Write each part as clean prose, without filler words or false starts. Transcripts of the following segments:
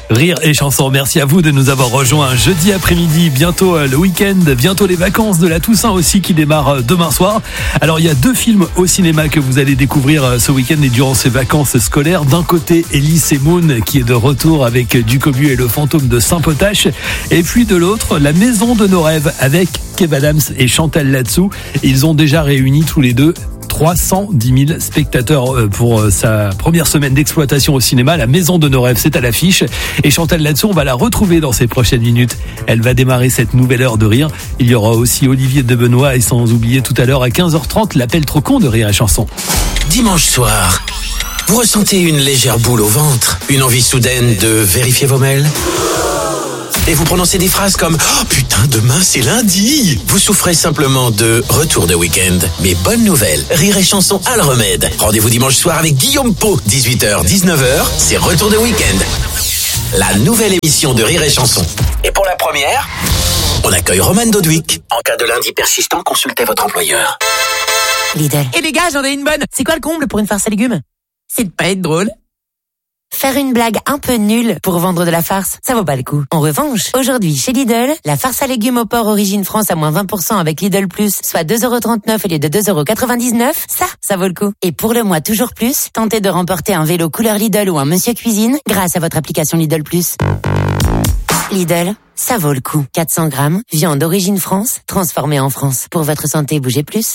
Rire et chanson, merci à vous de nous avoir rejoints jeudi après-midi, bientôt le week-end, bientôt les vacances de la Toussaint aussi qui démarrent demain soir. Alors il y a 2 films au cinéma que vous allez découvrir ce week-end et durant ces vacances scolaires. D'un côté, Elise et Moon qui est de retour avec Ducobu et le fantôme de Saint-Potache. Et puis de l'autre, La Maison de nos rêves avec Kev Adams et Chantal Latsou. Ils ont déjà réuni tous les deux 310 000 spectateurs pour sa première semaine d'exploitation au cinéma. La Maison de nos rêves, c'est à l'affiche. Et Chantal Latsou, on va la retrouver dans ces prochaines minutes. Elle va démarrer cette nouvelle heure de rire. Il y aura aussi Olivier de Benoît et sans oublier tout à l'heure à 15h30 l'appel trop con de Rire et chanson. Dimanche soir, vous ressentez une légère boule au ventre, une envie soudaine de vérifier vos mails ? Et vous prononcez des phrases comme « Oh putain, demain c'est lundi !» Vous souffrez simplement de retour de week-end. Mais bonne nouvelle, Rire et chanson a le remède. Rendez-vous dimanche soir avec Guillaume Pau, 18h, 19h, c'est retour de week-end. La nouvelle émission de Rire et chanson. Et pour la première, on accueille Roman Dodwick. En cas de lundi persistant, consultez votre employeur. Lidl. Et les gars, j'en ai une bonne. C'est quoi le comble pour une farce à légumes ? C'est de pas être drôle. Faire une blague un peu nulle pour vendre de la farce, ça vaut pas le coup. En revanche, aujourd'hui, chez Lidl, la farce à légumes au porc Origine France à moins 20% avec Lidl Plus, soit 2,39€ au lieu de 2,99€, ça vaut le coup. Et pour le mois toujours plus, tentez de remporter un vélo couleur Lidl ou un Monsieur Cuisine grâce à votre application Lidl Plus. Lidl, ça vaut le coup. 400 grammes, viande Origine France, transformée en France. Pour votre santé, bougez plus.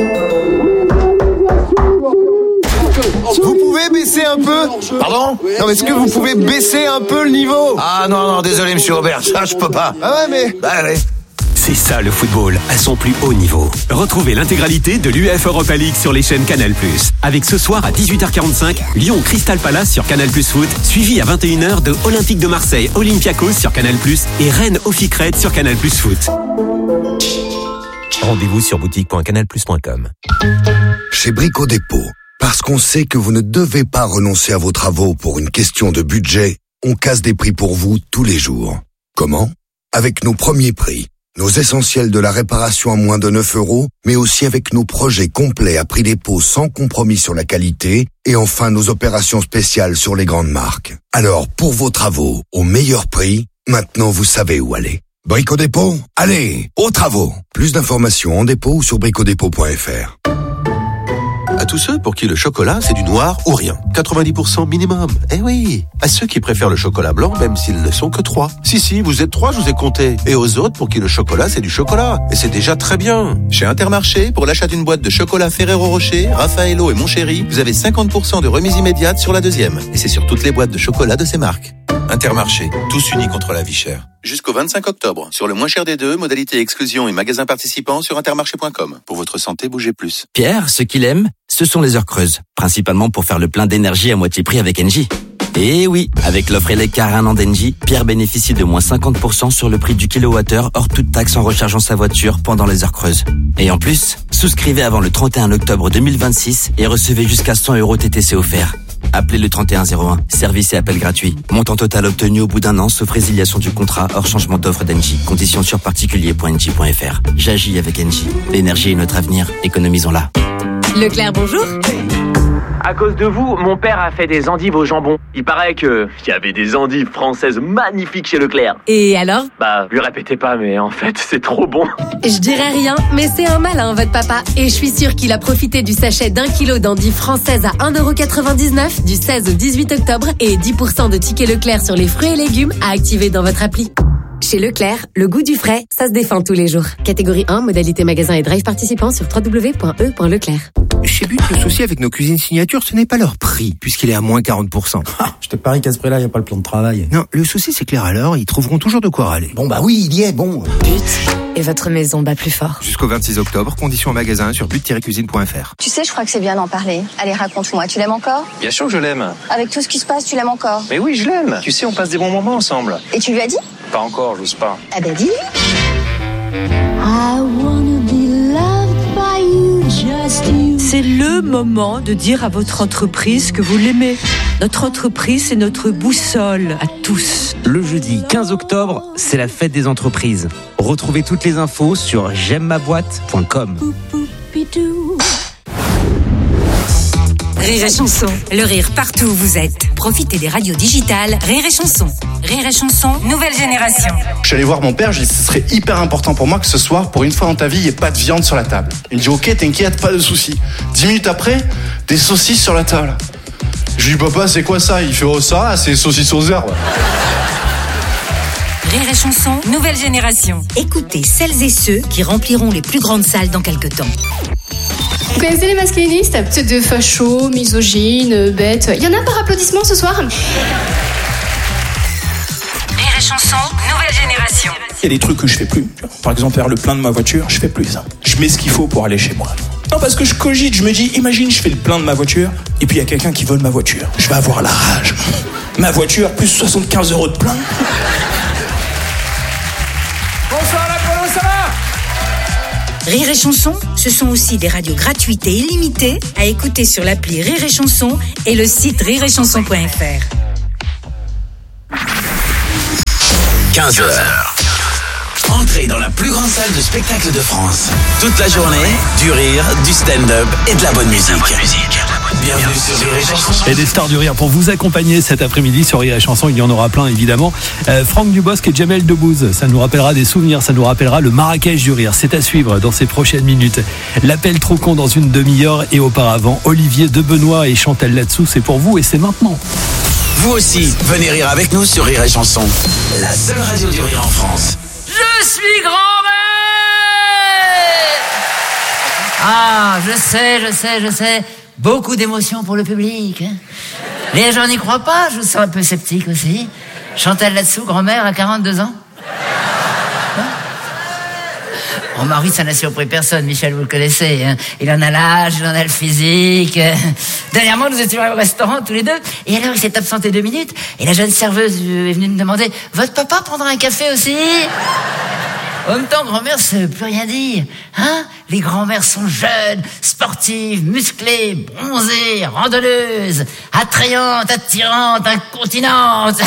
Vous pouvez baisser un peu ? Pardon ? Non, mais est-ce que vous pouvez baisser un peu le niveau ? Ah non, désolé monsieur Aubert, ça je peux pas. Ah ouais, mais... Bah allez. C'est ça le football, à son plus haut niveau. Retrouvez l'intégralité de l'UEFA Europa League sur les chaînes Canal+. Avec ce soir à 18h45, Lyon Crystal Palace sur Canal+ Foot, suivi à 21h de Olympique de Marseille Olympiakos sur Canal+, et Rennes Oficred sur Canal+ Foot. Rendez-vous sur boutique.canalplus.com. Chez Brico Dépôt, parce qu'on sait que vous ne devez pas renoncer à vos travaux pour une question de budget, on casse des prix pour vous tous les jours. Comment ? Avec nos premiers prix, nos essentiels de la réparation à moins de 9€, mais aussi avec nos projets complets à prix dépôt sans compromis sur la qualité, et enfin nos opérations spéciales sur les grandes marques. Alors, pour vos travaux, au meilleur prix, maintenant vous savez où aller. Brico Dépôt, allez, aux travaux. Plus d'informations en dépôt ou sur bricodépôt.fr. À tous ceux pour qui le chocolat, c'est du noir ou rien. 90% minimum. Eh oui. À ceux qui préfèrent le chocolat blanc, même s'ils ne sont que 3. Si, vous êtes 3, je vous ai compté. Et aux autres pour qui le chocolat, c'est du chocolat. Et c'est déjà très bien. Chez Intermarché, pour l'achat d'une boîte de chocolat Ferrero Rocher, Raffaello et Mon Chéri, vous avez 50% de remise immédiate sur la deuxième. Et c'est sur toutes les boîtes de chocolat de ces marques. Intermarché, tous unis contre la vie chère. Jusqu'au 25 octobre, sur le moins cher des deux, modalité exclusion et magasins participants sur intermarché.com. Pour votre santé, bougez plus. Pierre, ce qu'il aime, ce sont les heures creuses. Principalement pour faire le plein d'énergie à moitié prix avec Engie. Et oui, avec l'offre Eleccar 1 an d'Engie, Pierre bénéficie de moins 50% sur le prix du kilowattheure hors toute taxe en rechargeant sa voiture pendant les heures creuses. Et en plus, souscrivez avant le 31 octobre 2026 et recevez jusqu'à 100€ TTC offerts. Appelez le 3101, service et appel gratuit. Montant total obtenu au bout d'un an, sauf résiliation du contrat, hors changement d'offre d'Engie. Conditions sur particulier.engie.fr. J'agis avec Engie. L'énergie est notre avenir, économisons-la. Leclerc, bonjour. À cause de vous, mon père a fait des endives au jambon. Il paraît qu'il y avait des endives françaises magnifiques chez Leclerc. Et alors ? Lui répétez pas, mais en fait, c'est trop bon. Je dirais rien, mais c'est un malin, votre papa. Et je suis sûre qu'il a profité du sachet d'1 kilo d'endives françaises à 1,99€ du 16 au 18 octobre et 10% de tickets Leclerc sur les fruits et légumes à activer dans votre appli. Chez Leclerc, le goût du frais, ça se défend tous les jours. Catégorie 1, modalité magasin et drive participant sur www.e.leclerc. Chez But, le souci avec nos cuisines signatures, ce n'est pas leur prix, puisqu'il est à moins 40%. Je te parie qu'à ce prix-là, il n'y a pas le plan de travail. Non, le souci c'est clair alors, ils trouveront toujours de quoi râler. Bon oui, il y est, bon. But, et votre maison bat plus fort. Jusqu'au 26 octobre, conditions en magasin sur but-cuisine.fr. Tu sais, je crois que c'est bien d'en parler. Allez, raconte-moi, tu l'aimes encore ? Bien sûr que je l'aime. Avec tout ce qui se passe, tu l'aimes encore ? Mais oui, je l'aime. Tu sais, on passe des bons moments ensemble. Et tu lui as dit ? Pas encore, j'ose pas. Ah bah dis. C'est le moment de dire à votre entreprise que vous l'aimez. Notre entreprise, c'est notre boussole à tous. Le jeudi 15 octobre, c'est la fête des entreprises. Retrouvez toutes les infos sur j'aime-ma-boîte.com. Rire et Chanson, le rire partout où vous êtes. Profitez des radios digitales Rire et Chanson. Rire et Chanson, nouvelle génération. Je suis allé voir mon père, je lui ai dit ce serait hyper important pour moi que ce soir, pour une fois dans ta vie, il n'y ait pas de viande sur la table. Il me dit ok, t'inquiète, pas de soucis. 10 minutes après, des saucisses sur la table. Je lui dis papa, c'est quoi ça? Il fait oh ça, c'est saucisses aux herbes. Rire et Chanson, nouvelle génération. Écoutez celles et ceux qui rempliront les plus grandes salles dans quelques temps. Vous connaissez les masculinistes? C'est de fachos, misogynes, bêtes. Il y en a par applaudissement ce soir? Rire et Chanson, nouvelle génération. Il y a des trucs que je fais plus. Par exemple, faire le plein de ma voiture, je fais plus ça. Je mets ce qu'il faut pour aller chez moi. Non, parce que je cogite, je me dis, imagine, je fais le plein de ma voiture, et puis il y a quelqu'un qui vole ma voiture. Je vais avoir la rage. Ma voiture, plus 75 € de plein. Bonsoir l'Apollo, ça va? Rire et Chanson, ce sont aussi des radios gratuites et illimitées à écouter sur l'appli Rire et Chanson et le site rireetchanson.fr. 15h. Entrez dans la plus grande salle de spectacle de France. Toute la journée, du rire, du stand-up et de la bonne musique. Bienvenue sur Rire et Chanson. Et des stars du rire pour vous accompagner cet après-midi sur Rire et Chanson. Il y en aura plein évidemment. Franck Dubosc et Jamel Debbouze. Ça nous rappellera des souvenirs. Ça nous rappellera le Marrakech du rire. C'est à suivre dans ces prochaines minutes. L'appel trop con dans une demi-heure. Et auparavant, Olivier Debenoît et Chantal Latsou. C'est pour vous et c'est maintenant. Vous aussi, venez rire avec nous sur Rire et Chanson. La seule radio du rire en France. Je suis grand-mère! Ah, je sais. Beaucoup d'émotions pour le public. Hein. Les gens n'y croient pas, je vous sens un peu sceptique aussi. Chantal Latsou, grand-mère à 42 ans. Hein? Mon mari, ça n'a surpris personne. Michel, vous le connaissez. Hein. Il en a l'âge, il en a le physique. Dernièrement, nous étions au restaurant tous les deux. Et alors, il s'est absenté 2 minutes. Et la jeune serveuse est venue me demander « Votre papa prendra un café aussi ?» En même temps, grand-mère, ça veut plus rien dire. Hein? Les grand-mères sont jeunes, sportives, musclées, bronzées, randonneuses, attrayantes, attirantes, incontinentes.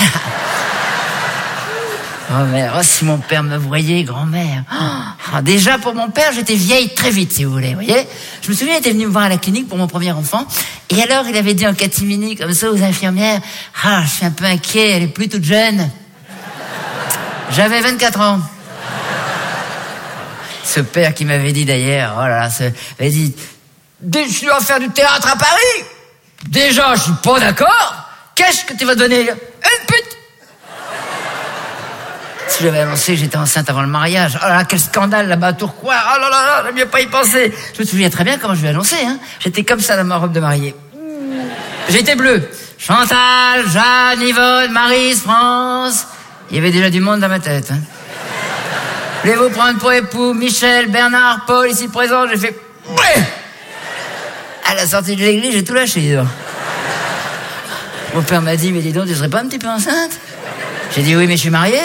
Grand-mère, oh, si mon père me voyait, grand-mère. Oh, déjà, pour mon père, j'étais vieille très vite, si vous voulez, vous voyez. Je me souviens, il était venu me voir à la clinique pour mon premier enfant. Et alors, il avait dit en catimini, comme ça, aux infirmières, « Ah, je suis un peu inquiet, elle est plus toute jeune. » J'avais 24 ans. Ce père qui m'avait dit d'ailleurs, oh là là, m'avait dit, je dois faire du théâtre à Paris. Déjà, je suis pas d'accord. Qu'est-ce que tu vas donner? Une pute. Si j'avais annoncé que j'étais enceinte avant le mariage, oh là là, quel scandale là-bas à Tourcoing. Oh là là là, j'aime mieux pas y penser. Je me souviens très bien comment je lui ai annoncé, hein. J'étais comme ça dans ma robe de mariée. J'étais bleu. Chantal, Jeanne, Yvonne, Maryse, France. Il y avait déjà du monde dans ma tête, hein. Voulez-vous prendre pour époux Michel, Bernard, Paul, ici présent? J'ai fait... Ouais. À la sortie de l'église, j'ai tout lâché. Donc. Mon père m'a dit, mais dis donc, tu serais pas un petit peu enceinte? J'ai dit oui, mais je suis mariée.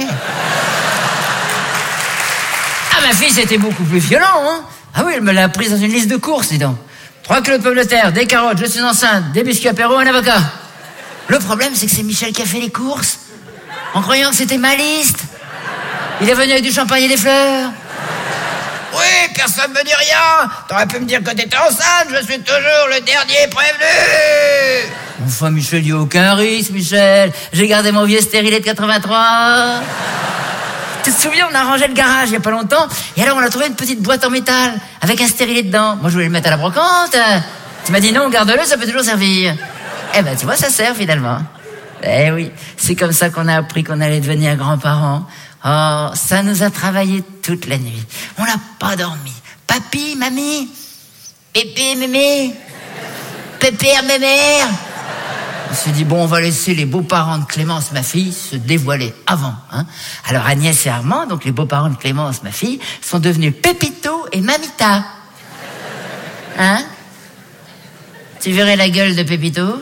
Ah, ma fille, c'était beaucoup plus violent, hein. Ah oui, elle me l'a prise dans une liste de courses, dis donc. 3 kilos de pommes de terre, des carottes, je suis enceinte, des biscuits apéro, un avocat. Le problème, c'est que c'est Michel qui a fait les courses, en croyant que c'était ma liste. Il est venu avec du champagne et des fleurs. Oui, personne ne me dit rien. T'aurais pu me dire que t'étais enceinte, je suis toujours le dernier prévenu. Enfin, Michel, il n'y a aucun risque, Michel. J'ai gardé mon vieux stérilet de 83. Tu te souviens, on a rangé le garage il n'y a pas longtemps. Et alors, on a trouvé une petite boîte en métal avec un stérilet dedans. Moi, je voulais le mettre à la brocante. Tu m'as dit non, garde-le, ça peut toujours servir. Eh ben, tu vois, ça sert finalement. Eh oui, c'est comme ça qu'on a appris qu'on allait devenir grands-parents. Oh, ça nous a travaillé toute la nuit. On n'a pas dormi. Papy, mamie, pépé, mémé, pépère, mémère. On s'est dit, bon, on va laisser les beaux-parents de Clémence, ma fille, se dévoiler avant. Hein. Alors Agnès et Armand, donc les beaux-parents de Clémence, ma fille, sont devenus Pépito et Mamita. Hein? Tu verrais la gueule de Pépito?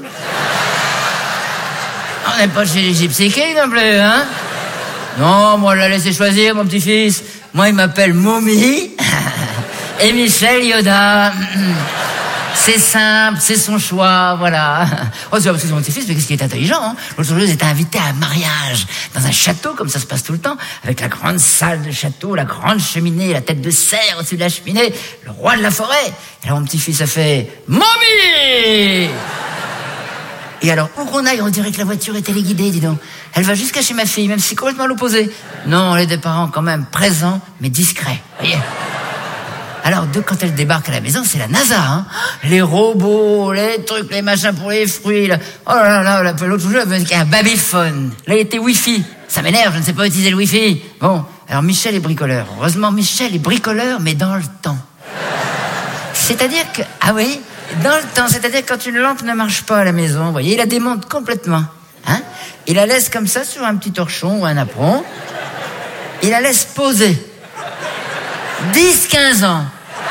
On n'est pas chez les Gypsy Kings non plus, hein? Non, moi, on l'a laissé choisir, mon petit-fils. Moi, il m'appelle Moumi et Michel Yoda. C'est simple, c'est son choix, voilà. Oh, c'est parce que c'est mon petit-fils, mais qu'est-ce qui est intelligent, hein. L'autre jour, j'étais invité à un mariage, dans un château, comme ça se passe tout le temps, avec la grande salle de château, la grande cheminée, la tête de cerf au-dessus de la cheminée, le roi de la forêt. Et alors, mon petit-fils a fait « Mommy !» Et alors, où qu'on aille, on dirait que la voiture est téléguidée, dis donc. Elle va jusqu'à chez ma fille, même si c'est complètement l'opposé. Non, les deux parents quand même présents, mais discrets. Voyez. Alors, quand elle débarque à la maison, c'est la NASA, hein. Les robots, les trucs, les machins pour les fruits, là. Oh là là, l'autre jour, il y a un babyphone. Là, il était Wi-Fi. Ça m'énerve, je ne sais pas utiliser le Wi-Fi. Bon, alors Michel est bricoleur. Heureusement, Michel est bricoleur, mais dans le temps. C'est-à-dire que, ah oui, dans le temps, c'est-à-dire quand une lampe ne marche pas à la maison, vous voyez, il la démonte complètement. Hein? Il la laisse comme ça sur un petit torchon ou un apron. Il la laisse poser. 10-15 ans.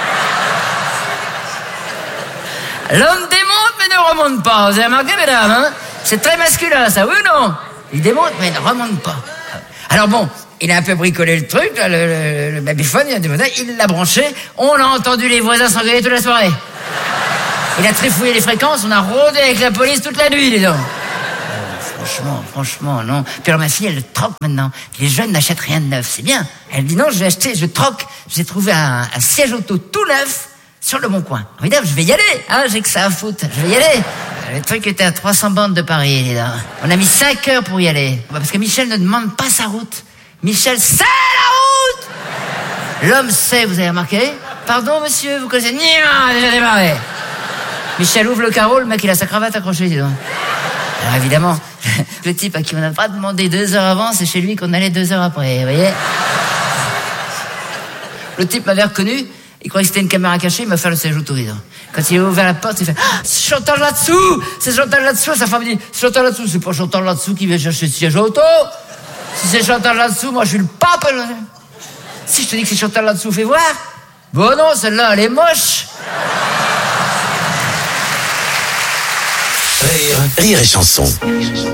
L'homme démonte mais ne remonte pas. Vous avez remarqué, mesdames, hein? C'est très masculin, ça, oui ou non? Il démonte mais ne remonte pas. Alors bon, il a un peu bricolé le truc, là, le babyphone, il l'a branché. On a entendu les voisins s'engueuler toute la soirée. Il a trifouillé les fréquences, on a rôdé avec la police toute la nuit, les gens. Franchement, non. Puis alors ma fille, elle troque maintenant. Les jeunes n'achètent rien de neuf, c'est bien. Elle dit non, je troque. J'ai trouvé un siège auto tout neuf sur le Bon Coin. Évidemment, je vais y aller, hein, j'ai que ça à foutre. Je vais y aller. Le truc était à 300 bandes de Paris, les gars. On a mis 5 heures pour y aller. Parce que Michel ne demande pas sa route. Michel sait la route! L'homme sait, vous avez remarqué? Pardon, monsieur, vous connaissez? Non, déjà démarré. Michel ouvre le carreau, le mec, il a sa cravate accrochée, dis donc. Alors évidemment, le type à qui on n'a pas demandé 2 heures avant, c'est chez lui qu'on allait 2 heures après, vous voyez. Le type m'avait reconnu, il croyait que c'était une caméra cachée, il m'a fait le siège auto. Quand il a ouvert la porte, il fait « C'est Chantal là-dessous! C'est Chantal là-dessous !» Sa femme dit « C'est Chantal là-dessous, c'est pas Chantal là-dessous qui vient chercher le siège auto! Si c'est Chantal là-dessous, moi je suis le pape! Si je te dis que c'est Chantal là-dessous, fais voir! Bon non, celle-là, elle est moche! » Rire et chanson.